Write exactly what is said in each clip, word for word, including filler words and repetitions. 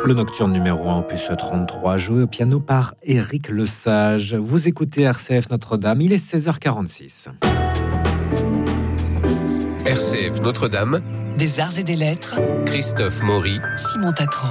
Le Nocturne numéro un, opus trente-trois, joué au piano par Éric Lesage. Vous écoutez R C F Notre-Dame, il est seize heures quarante-six. R C F Notre-Dame, des arts et des lettres, Christophe Maury, Simon Tatran.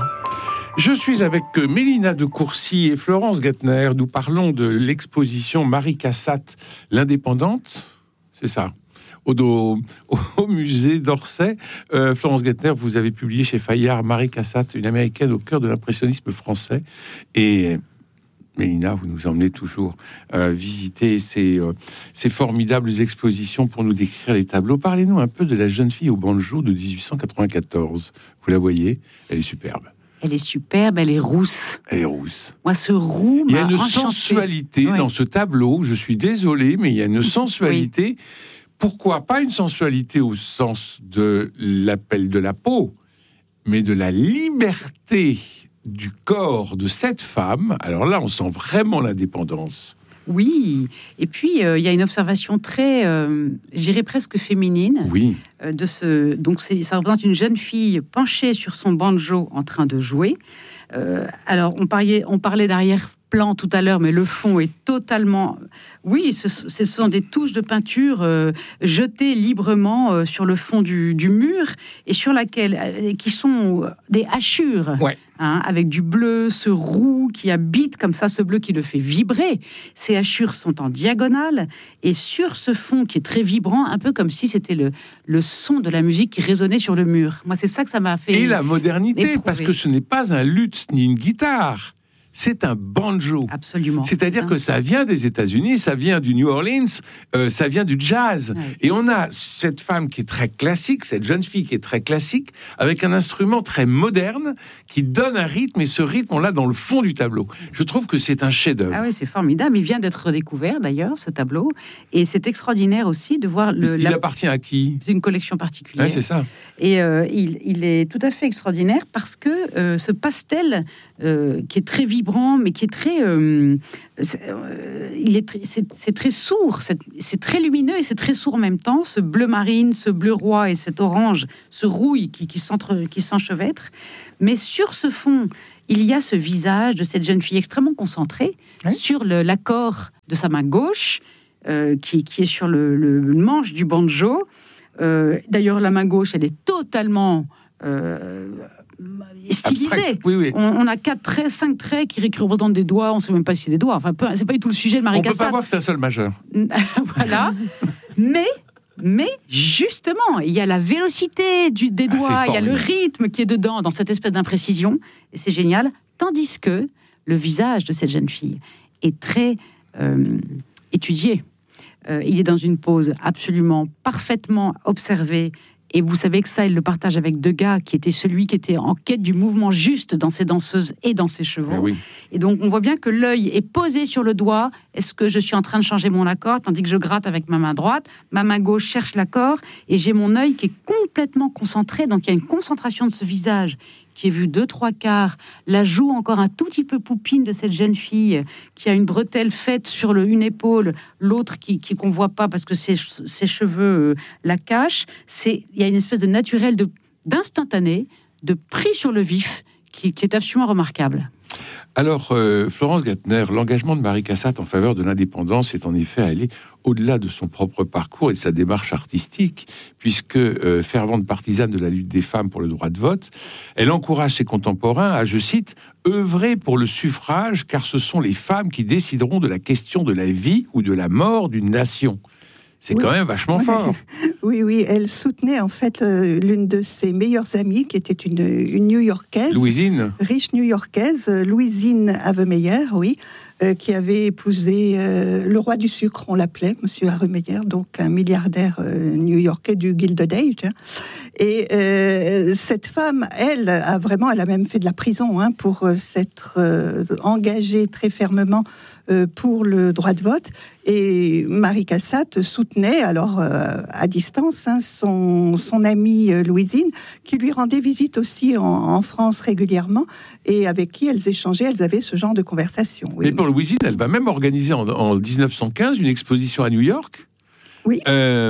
Je suis avec Mélina de Courcy et Florence Gettner. Nous parlons de l'exposition Marie Cassatt, l'Indépendante, c'est ça, au, au, au musée d'Orsay. Euh, Florence Gettner, vous avez publié chez Fayard Marie Cassatt, une américaine au cœur de l'impressionnisme français. Et Mélina, vous nous emmenez toujours euh, visiter ces, euh, ces formidables expositions pour nous décrire les tableaux. Parlez-nous un peu de la jeune fille au banjo de dix-huit cent quatre-vingt-quatorze. Vous la voyez, elle est superbe. Elle est superbe, elle est rousse. Elle est rousse. Moi, ce roux Il y a m'a une enchantée. sensualité Ouais. dans ce tableau. Je suis désolé, mais il y a une sensualité. Oui. Pourquoi pas une sensualité au sens de l'appel de la peau, mais de la liberté du corps de cette femme. Alors là, on sent vraiment l'indépendance. Oui, et puis euh, il y a une observation très, euh, je dirais presque féminine. Oui. Euh, de ce, donc c'est, ça représente une jeune fille penchée sur son banjo en train de jouer. Euh, alors on parlait, on parlait d'arrière-plan tout à l'heure, mais le fond est totalement. Oui, ce, ce sont des touches de peinture euh, jetées librement euh, sur le fond du, du mur et sur laquelle, euh, qui sont des hachures. Ouais. Hein, avec du bleu, ce roux qui habite comme ça, ce bleu qui le fait vibrer. Ces hachures sont en diagonale et sur ce fond qui est très vibrant, un peu comme si c'était le, le son de la musique qui résonnait sur le mur. Moi, c'est ça que ça m'a fait. Et la modernité, éprouver. parce que ce n'est pas un luth ni une guitare. C'est un banjo. Absolument. C'est-à-dire c'est que ça vient des États-Unis, ça vient du New Orleans, euh, ça vient du jazz. Ouais. Et on a cette femme qui est très classique, cette jeune fille qui est très classique, avec un instrument très moderne qui donne un rythme. Et ce rythme, on l'a dans le fond du tableau. Je trouve que c'est un chef-d'œuvre. Ah oui, c'est formidable. Il vient d'être redécouvert d'ailleurs, ce tableau. Et c'est extraordinaire aussi de voir le. Il la... appartient à qui ? C'est une collection particulière. Ouais, c'est ça. Et euh, il, il est tout à fait extraordinaire parce que euh, ce pastel euh, qui est très vibrant, mais qui est très, euh, c'est, euh, il est, très, c'est, c'est très sourd, c'est, c'est très lumineux et c'est très sourd en même temps. Ce bleu marine, ce bleu roi et cet orange, ce rouille qui, qui, s'entre, qui s'enchevêtre. Mais sur ce fond, il y a ce visage de cette jeune fille extrêmement concentrée oui. sur le, l'accord de sa main gauche, euh, qui, qui est sur le, le manche du banjo. Euh, d'ailleurs, la main gauche, elle est totalement euh, stylisée. Après, oui, oui. On, on a quatre traits, cinq traits qui, qui représentent des doigts. On ne sait même pas si c'est des doigts. Enfin, peu, c'est pas du tout le sujet de Marie Cassatt. On peut pas voir que c'est un sol majeur. Voilà. mais, mais justement, il y a la vélocité du, des doigts, ah, il y a le rythme qui est dedans, dans cette espèce d'imprécision. Et c'est génial. Tandis que le visage de cette jeune fille est très euh, étudié. Euh, il est dans une pose absolument parfaitement observée. Et vous savez que ça, il le partage avec Degas, qui était celui qui était en quête du mouvement juste dans ses danseuses et dans ses chevaux. Oui. Et donc, on voit bien que l'œil est posé sur le doigt. Est-ce que je suis en train de changer mon accord, tandis que je gratte avec ma main droite, ma main gauche cherche l'accord, et j'ai mon œil qui est complètement concentré. Donc, il y a une concentration de ce visage qui est vu deux, trois quarts, la joue encore un tout petit peu poupine de cette jeune fille qui a une bretelle faite sur le, une épaule, l'autre qui, qui qu'on voit pas parce que ses, ses cheveux euh, la cachent. C'est, il y a une espèce de naturel, de, d'instantané, de pris sur le vif qui, qui est absolument remarquable. Alors, euh, Florence Gettner, l'engagement de Marie Cassatt en faveur de l'indépendance est en effet allé au-delà de son propre parcours et de sa démarche artistique, puisque euh, fervente partisane de la lutte des femmes pour le droit de vote, elle encourage ses contemporains à, je cite, « œuvrer pour le suffrage, car ce sont les femmes qui décideront de la question de la vie ou de la mort d'une nation ». C'est oui. quand même vachement oui. fort. Oui, oui, elle soutenait en fait euh, l'une de ses meilleures amies, qui était une, une New-Yorkaise. Louisine. Riche New-Yorkaise, Louisine Havemeyer, oui, euh, qui avait épousé euh, le roi du sucre, on l'appelait, Monsieur Havemeyer, donc un milliardaire euh, new-yorkais du Gilded Age. Et euh, cette femme, elle, a vraiment, elle a même fait de la prison hein, pour euh, s'être euh, engagée très fermement euh, pour le droit de vote. Et Marie Cassatt soutenait, alors euh, à distance, hein, son, son amie euh, Louisine, qui lui rendait visite aussi en, en France régulièrement, et avec qui elles échangeaient, elles avaient ce genre de conversation. Oui. Mais pour Louisine, elle va même organiser en, en dix-neuf cent quinze une exposition à New York. Oui. Euh,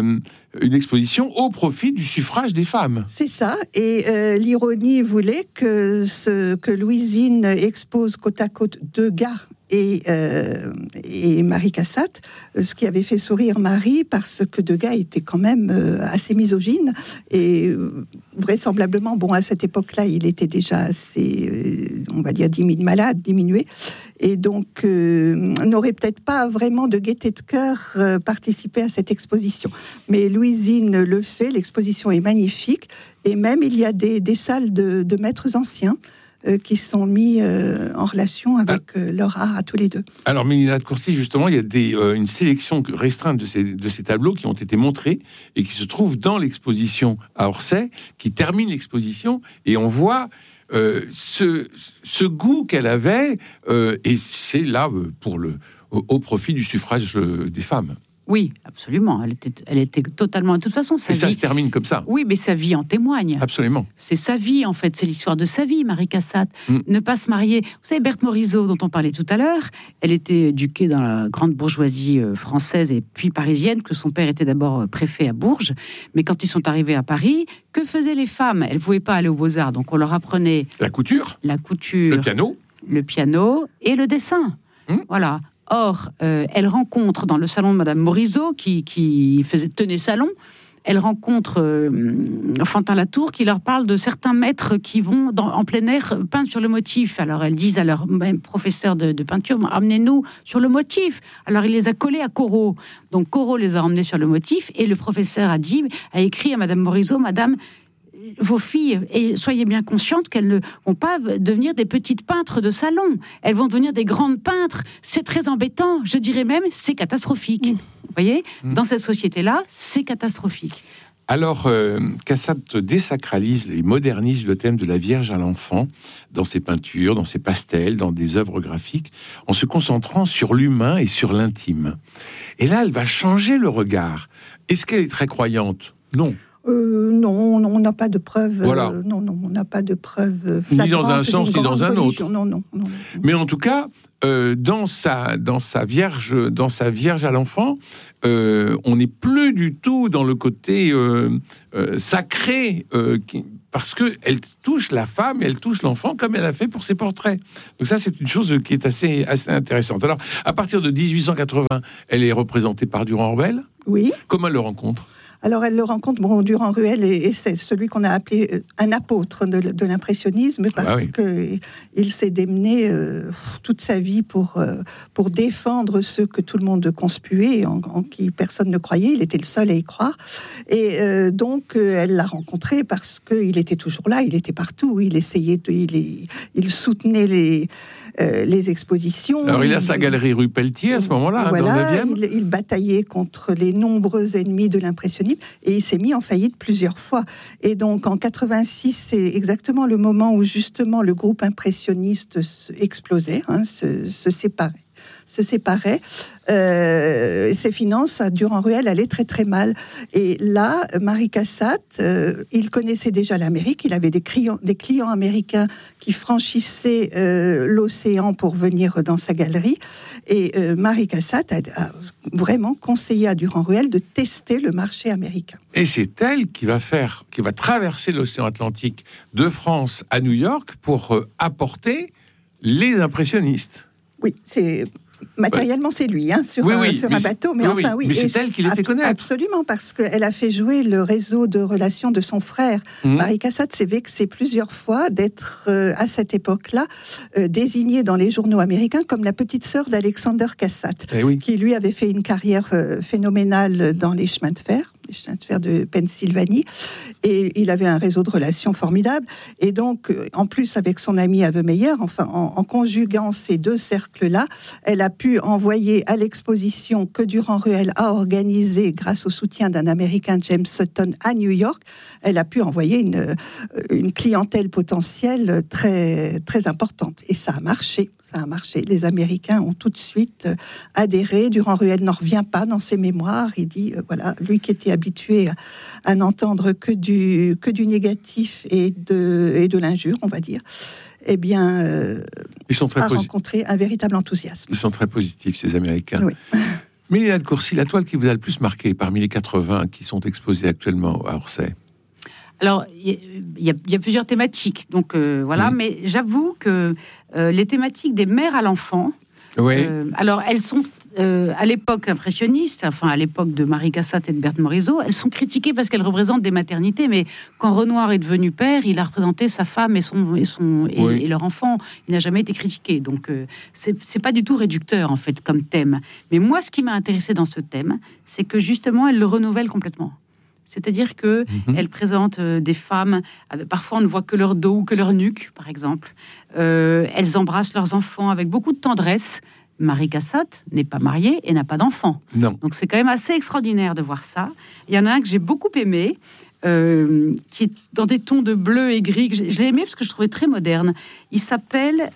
une exposition au profit du suffrage des femmes. C'est ça. Et euh, l'ironie voulait que, ce, que Louisine expose côte à côte deux gars et, euh, et Marie Cassatt, ce qui avait fait sourire Marie parce que Degas était quand même euh, assez misogyne et euh, vraisemblablement, bon, à cette époque-là, il était déjà assez, euh, on va dire, diminu- malade, diminué, et donc euh, n'aurait peut-être pas vraiment de gaieté de cœur euh, participé à cette exposition. Mais Louisine le fait, l'exposition est magnifique, et même il y a des, des salles de, de maîtres anciens Euh, qui sont mis euh, en relation avec euh, leur art à tous les deux. Alors, Mélina de Courcy, justement, il y a des, euh, une sélection restreinte de ces, de ces tableaux qui ont été montrés et qui se trouvent dans l'exposition à Orsay, qui termine l'exposition, et on voit euh, ce, ce goût qu'elle avait, euh, et c'est là euh, pour le, au, au profit du suffrage euh, des femmes. Oui, absolument. Elle était, elle était totalement... De toute façon, sa et vie... ça se termine comme ça. Oui, mais sa vie en témoigne. Absolument. C'est sa vie, en fait. C'est l'histoire de sa vie, Marie Cassatt. Mm. Ne pas se marier... Vous savez, Berthe Morisot, dont on parlait tout à l'heure, elle était éduquée dans la grande bourgeoisie française et puis parisienne, que son père était d'abord préfet à Bourges. Mais quand ils sont arrivés à Paris, que faisaient les femmes? Elles ne pouvaient pas aller aux Beaux-Arts, donc on leur apprenait... La couture. La couture. Le piano. Le piano et le dessin. Mm. Voilà. Or, euh, elle rencontre dans le salon de Madame Morisot, qui, qui faisait, tenait salon, elle rencontre euh, Fantin Latour, qui leur parle de certains maîtres qui vont dans, en plein air peindre sur le motif. Alors, elles disent à leur même professeur de, de peinture, amenez-nous sur le motif. Alors, il les a collés à Corot. Donc, Corot les a emmenés sur le motif, et le professeur a dit, a écrit à Madame Morisot, Madame, vos filles, et soyez bien conscientes qu'elles ne vont pas devenir des petites peintres de salon. Elles vont devenir des grandes peintres. C'est très embêtant. Je dirais même, c'est catastrophique. Mmh. Vous voyez, mmh. Dans cette société-là, c'est catastrophique. Alors, euh, Cassatt désacralise et modernise le thème de la Vierge à l'enfant dans ses peintures, dans ses pastels, dans des œuvres graphiques, en se concentrant sur l'humain et sur l'intime. Et là, elle va changer le regard. Est-ce qu'elle est très croyante? Non. Euh, non, non, on n'a pas de preuves. Voilà. Euh, non, non, on n'a pas de preuves. Ni dans un sens, ni dans un autre. Non, non, non, non. Mais en tout cas, euh, dans sa, dans sa Vierge, dans sa Vierge à l'enfant, euh, on n'est plus du tout dans le côté euh, euh, sacré, euh, qui, parce que elle touche la femme, elle touche l'enfant, comme elle a fait pour ses portraits. Donc ça, c'est une chose qui est assez, assez intéressante. Alors, à partir de dix-huit cent quatre-vingts, elle est représentée par Durand-Ruel. Oui. Comment elle le rencontre? Alors, elle le rencontre, bon, Durand-Ruel, et, et c'est celui qu'on a appelé un apôtre de, de l'impressionnisme, parce ah oui. qu'il s'est démené euh, toute sa vie pour, euh, pour défendre ceux que tout le monde conspuait, en, en qui personne ne croyait. Il était le seul à y croire. Et euh, donc, euh, elle l'a rencontré parce qu'il était toujours là, il était partout. Il essayait, de, il, il soutenait les... Euh, les expositions. Alors il a sa galerie rue Pelletier à ce moment-là, voilà, dans le neuvième. Il, il bataillait contre les nombreux ennemis de l'impressionnisme et il s'est mis en faillite plusieurs fois. Et donc en quatre-vingt-six, c'est exactement le moment où justement le groupe impressionniste explosait, hein, se, se séparait. se séparait, euh, ses finances à Durand-Ruel allaient très très mal. Et là, Marie Cassatt, euh, il connaissait déjà l'Amérique, il avait des clients, des clients américains qui franchissaient euh, l'océan pour venir dans sa galerie. Et euh, Marie Cassatt a, a vraiment conseillé à Durand-Ruel de tester le marché américain. Et c'est elle qui va faire, qui va traverser l'océan Atlantique de France à New York pour euh, apporter les impressionnistes. Oui, c'est matériellement c'est lui, hein, sur, oui, un, oui, sur un bateau, mais oui, enfin oui. Mais c'est elle qui les fait connaître. Absolument, parce qu'elle a fait jouer le réseau de relations de son frère. Mmh. Marie Cassatt s'est vexée plusieurs fois d'être euh, à cette époque-là euh, désignée dans les journaux américains comme la petite sœur d'Alexander Cassatt, eh oui. qui lui avait fait une carrière euh, phénoménale dans les chemins de fer. Les chemins de fer de Pennsylvanie, et il avait un réseau de relations formidable. Et donc, en plus, avec son ami Havemeyer, enfin, en, en conjuguant ces deux cercles-là, elle a pu envoyer à l'exposition que Durand-Ruel a organisée grâce au soutien d'un Américain, James Sutton, à New York. Elle a pu envoyer une, une clientèle potentielle très, très importante. Et ça a marché. Ça a marché. Les Américains ont tout de suite adhéré. Durand-Ruel n'en revient pas dans ses mémoires. Il dit, euh, voilà, lui qui était habitué à, à n'entendre que du, que du négatif et de, et de l'injure, on va dire, eh bien, euh, Ils sont très a posi- rencontré un véritable enthousiasme. Ils sont très positifs, ces Américains. Oui. Mélina de Courcy, la toile qui vous a le plus marqué parmi les quatre-vingts qui sont exposées actuellement à Orsay? Alors, il y, y, y a plusieurs thématiques, donc euh, voilà, mmh. mais j'avoue que euh, les thématiques des mères à l'enfant, oui. euh, alors elles sont euh, à l'époque impressionniste, enfin à l'époque de Marie Cassatt et de Berthe Morisot, elles sont critiquées parce qu'elles représentent des maternités, mais quand Renoir est devenu père, il a représenté sa femme et, son, et, son, et, oui. et leur enfant, il n'a jamais été critiqué, donc euh, c'est, c'est pas du tout réducteur en fait comme thème. Mais moi, ce qui m'a intéressé dans ce thème, c'est que justement, elle le renouvelle complètement. C'est-à-dire qu'elle mmh. présente euh, des femmes, avec, parfois on ne voit que leur dos ou que leur nuque, par exemple. Euh, elles embrassent leurs enfants avec beaucoup de tendresse. Marie Cassatt n'est pas mariée et n'a pas d'enfant. Non. Donc c'est quand même assez extraordinaire de voir ça. Il y en a un que j'ai beaucoup aimé, euh, qui est dans des tons de bleu et gris. Je, je l'ai aimé parce que je trouvais très moderne. Il s'appelle,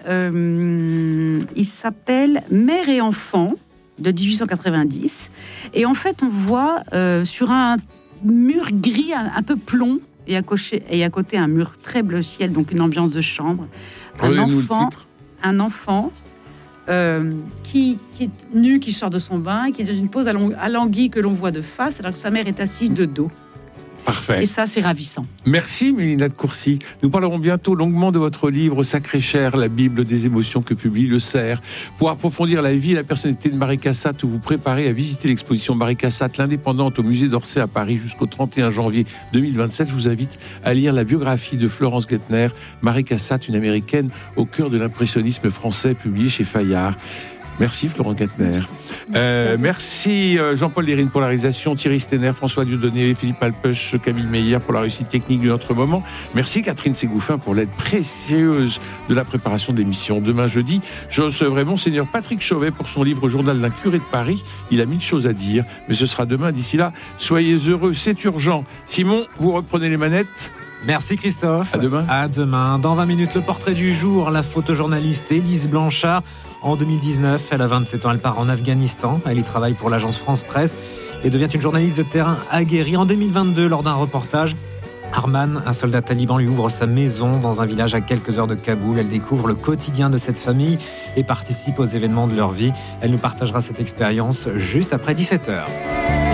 euh, il s'appelle Mère et enfant, de dix-huit cent quatre-vingt-dix. Et en fait, on voit euh, sur un mur gris, un, un peu plomb, et à, cocher, et à côté un mur très bleu ciel, donc une ambiance de chambre. Un enfant, un enfant euh, qui, qui est nu, qui sort de son bain, qui est dans une pose alanguie que l'on voit de face, alors que sa mère est assise de dos. Parfait. Et ça, c'est ravissant. Merci Mélina de Courcy. Nous parlerons bientôt longuement de votre livre Sacré Cher, la Bible des émotions que publie Le Cerf. Pour approfondir la vie et la personnalité de Marie Cassatt, vous préparez à visiter l'exposition Marie Cassatt, l'indépendante, au musée d'Orsay à Paris jusqu'au trente et un janvier deux mille vingt-sept. Je vous invite à lire la biographie de Florence Gettner, Marie Cassatt, une américaine au cœur de l'impressionnisme français, publiée chez Fayard. Merci Florent Gettner. Euh, merci Jean-Paul Lérine pour la réalisation, Thierry Stenner, François Dieudonné, Philippe Alpech, Camille Meyer pour la réussite technique de notre moment. Merci Catherine Ségouffin pour l'aide précieuse de la préparation de l'émission. Demain jeudi, je recevrai Monseigneur Patrick Chauvet pour son livre Journal d'un curé de Paris. Il a mille choses à dire, mais ce sera demain. D'ici là, soyez heureux, c'est urgent. Simon, vous reprenez les manettes. Merci Christophe. À demain. À demain. Dans vingt minutes, le portrait du jour, la photojournaliste Élise Blanchard. En deux mille dix-neuf, elle a vingt-sept ans, elle part en Afghanistan. Elle y travaille pour l'agence France Presse et devient une journaliste de terrain aguerrie. En deux mille vingt-deux, lors d'un reportage, Arman, un soldat taliban, lui ouvre sa maison dans un village à quelques heures de Kaboul. Elle découvre le quotidien de cette famille et participe aux événements de leur vie. Elle nous partagera cette expérience juste après dix-sept heures.